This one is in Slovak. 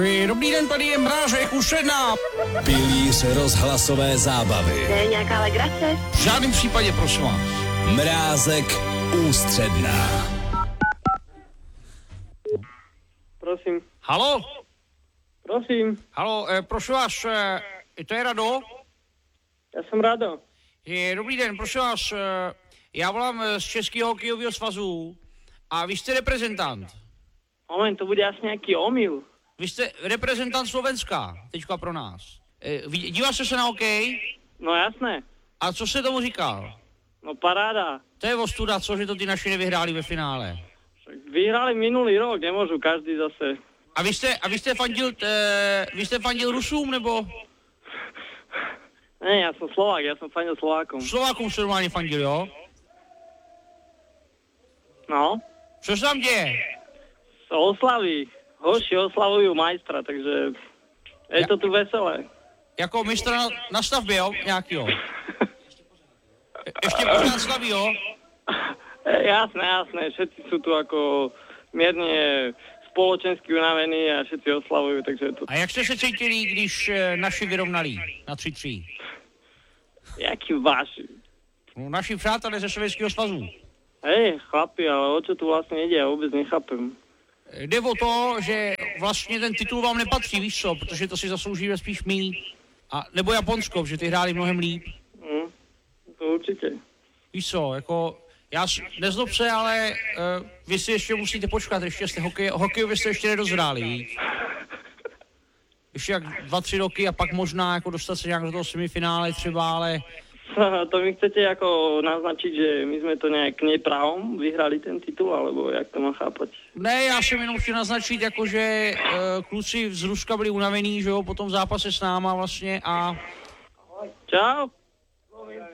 Dobrý den, tady je Mrážek, už jedna. Pilíř rozhlasové zábavy. Je nějaká legrace? V žádném případě, prosím vás. Mrázek ústředná. Prosím. Halo? Prosím. Halo, prosím vás, to je Rado? Já jsem Rado. Dobrý den, prosím vás, já volám z Českého hokejového svazu a vy jste reprezentant. Moment, to bude asi nějaký omyl. Vy jste reprezentant Slovenska, teďka pro nás. Díváš se na hokej? No jasné. A co se tomu říkal? No paráda. To je ostuda, co, že to ty naši nevyhráli ve finále. Vyhrali minulý rok, nemůžu každý zase. A vy jste fandil Rusům, nebo? Ne, já jsem Slovák, já jsem fandil Slovákom. Slovákům se normálně fandil, jo? No. Co se tam děje? Oslaví. Hoši oslavují majstra, takže je to tu veselé. Jako mistra na stavbě, jo? Nějakýho. Ještě pořád slaví, jo? Jasné, všetci sú tu ako mierne spoločensky unavení a všetci oslavujú, takže je to... A jak jste se cítili, když naši vyrovnali na 3-3? Jaký vaši? No, naši přátelé ze Sovětského svazu. Hej, chlapi, ale o čo tu vlastne ide, ja vôbec nechápem. Jde o to, že vlastně ten titul vám nepatří, víš co, protože to si zasloužíme spíš my. A, nebo Japonsko, že ty hráli mnohem líp. To určitě. Víš co, jako, nezlob se, ale vy si ještě musíte počkat, ještě jste hokejově jste ještě nedozráli, víš. Ještě jak 2-3 roky a pak možná jako dostat se nějak do toho semifinále třeba, ale... To mi chcete ako naznačiť, že my sme to nejak nepravom vyhrali ten titul, alebo jak to mám chápať? Ne, já jsem jenom chtěl naznačit, jako že kluci z Ruska byli unavení, že jo, po tom zápase s náma vlastně a... Čau.